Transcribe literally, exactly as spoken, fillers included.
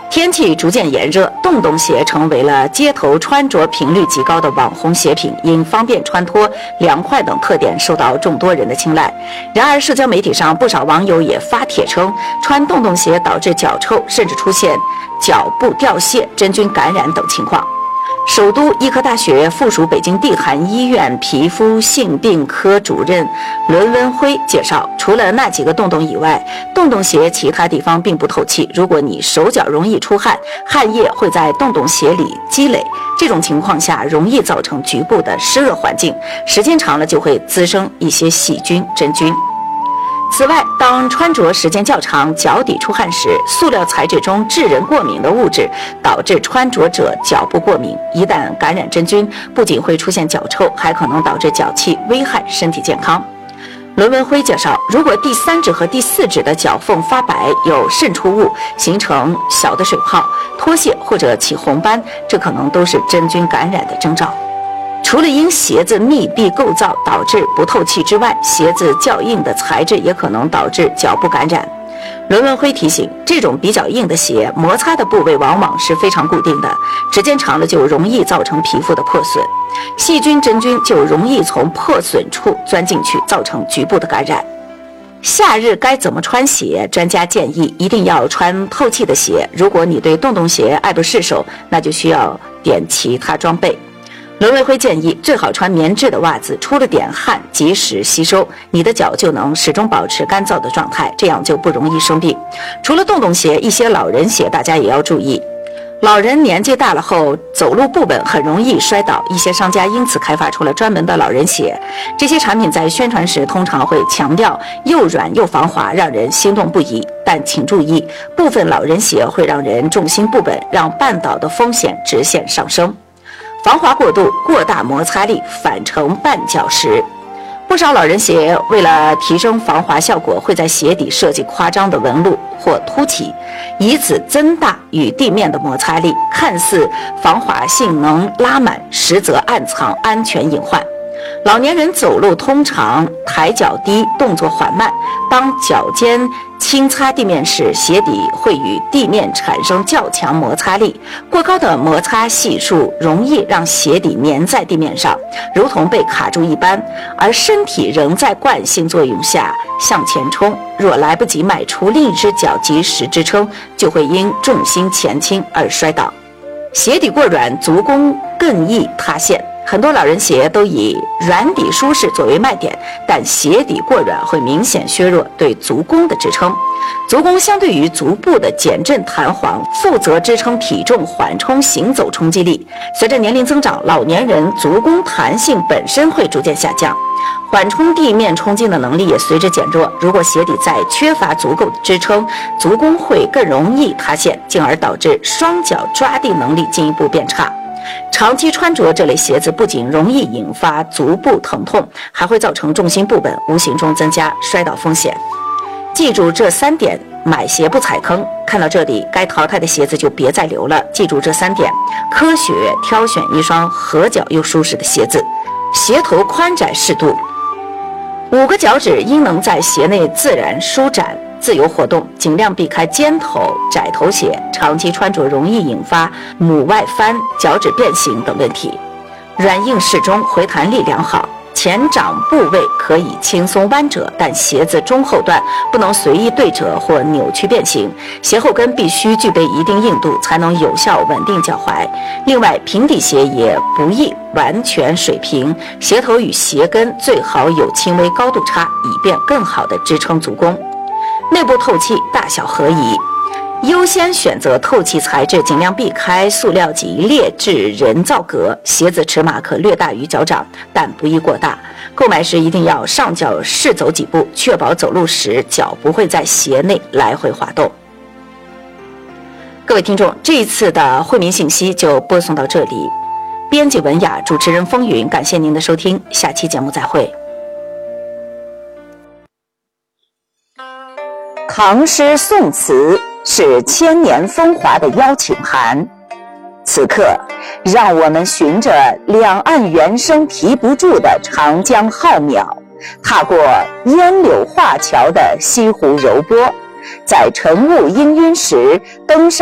天气逐渐炎热，洞洞鞋成为了街头穿着频率极高的网红鞋品，因方便穿脱、凉快等特点受到众多人的青睐。然而，社交媒体上不少网友也发帖称，穿洞洞鞋导致脚臭，甚至出现脚部掉屑、真菌感染等情况。首都医科大学附属北京地坛医院皮肤性病科主任伦文辉介绍，除了那几个洞洞以外，洞洞鞋其他地方并不透气。如果你手脚容易出汗，汗液会在洞洞鞋里积累，这种情况下容易造成局部的湿热环境，时间长了就会滋生一些细菌、真菌。此外，当穿着时间较长、脚底出汗时，塑料材质中致人过敏的物质导致穿着者脚部过敏，一旦感染真菌，不仅会出现脚臭，还可能导致脚气，危害身体健康。伦文辉介绍，如果第三指和第四指的脚缝发白，有渗出物，形成小的水泡、脱屑或者起红斑，这可能都是真菌感染的征兆。除了因鞋子密闭构造导致不透气之外，鞋子较硬的材质也可能导致脚部感染。伦文辉提醒，这种比较硬的鞋，摩擦的部位往往是非常固定的，时间长了就容易造成皮肤的破损，细菌、真菌就容易从破损处钻进去，造成局部的感染。夏日该怎么穿鞋？专家建议一定要穿透气的鞋。如果你对洞洞鞋爱不释手，那就需要点其他装备。伦文辉建议最好穿棉质的袜子，出了点汗及时吸收，你的脚就能始终保持干燥的状态，这样就不容易生病。除了洞洞鞋，一些老人鞋大家也要注意。老人年纪大了后走路不稳，很容易摔倒，一些商家因此开发出了专门的老人鞋。这些产品在宣传时通常会强调又软又防滑，让人心动不已。但请注意，部分老人鞋会让人重心不稳，让绊倒的风险直线上升。防滑过度、过大摩擦力，反成绊脚石。不少老人鞋为了提升防滑效果，会在鞋底设计夸张的纹路或凸起，以此增大与地面的摩擦力，看似防滑性能拉满，实则暗藏安全隐患。老年人走路通常抬脚低，动作缓慢，当脚尖轻擦地面时，鞋底会与地面产生较强摩擦力，过高的摩擦系数容易让鞋底粘在地面上，如同被卡住一般，而身体仍在惯性作用下向前冲，若来不及迈出另一只脚及时支撑，就会因重心前倾而摔倒。鞋底过软，足弓更易塌陷。很多老人鞋都以软底舒适作为卖点，但鞋底过软会明显削弱对足弓的支撑。足弓相对于足部的减震弹簧，负责支撑体重缓冲行走冲击力。随着年龄增长，老年人足弓弹性本身会逐渐下降，缓冲地面冲击的能力也随之减弱。如果鞋底再缺乏足够的支撑，足弓会更容易塌陷，进而导致双脚抓地能力进一步变差。长期穿着这类鞋子不仅容易引发足部疼痛，还会造成重心不稳，无形中增加摔倒风险。记住这三点，买鞋不踩坑。看到这里，该淘汰的鞋子就别再留了。记住这三点，科学挑选一双合脚又舒适的鞋子。鞋头宽窄适度，五个脚趾应能在鞋内自然舒展自由活动，尽量避开尖头、窄头鞋，长期穿着容易引发拇外翻、脚趾变形等问题。软硬适中，回弹力良好，前掌部位可以轻松弯折，但鞋子中后段不能随意对折或扭曲变形。鞋后跟必须具备一定硬度，才能有效稳定脚踝。另外，平底鞋也不宜完全水平，鞋头与鞋跟最好有轻微高度差，以便更好地支撑足弓。内部透气，大小合宜，优先选择透气材质，尽量避开塑料及劣质人造革。鞋子尺码可略大于脚掌，但不宜过大。购买时一定要上脚试走几步，确保走路时脚不会在鞋内来回滑动。各位听众，这一次的惠民信息就播送到这里。编辑文雅，主持人风云，感谢您的收听，下期节目再会。唐诗宋词是千年风华的邀请函，此刻让我们循着两岸猿声啼不住的长江浩渺，踏过烟柳画桥的西湖柔波，在晨雾氤氲时登上